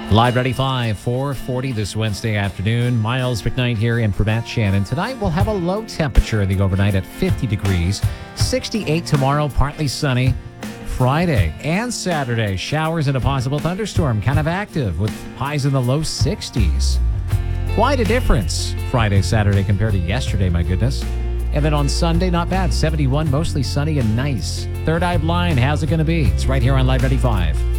Live Ready 5, 4:40 this Wednesday afternoon. Miles McKnight here in for Matt Shannon. Tonight we'll have a low temperature in the overnight at 50 degrees. 68 tomorrow, partly sunny. Friday and Saturday, showers and a possible thunderstorm, kind of active with highs in the low 60s. Quite a difference Friday, Saturday compared to yesterday, my goodness. And then on Sunday, not bad. 71, mostly sunny and nice. Third Eye Blind, how's it going to be? It's right here on Live Ready 5.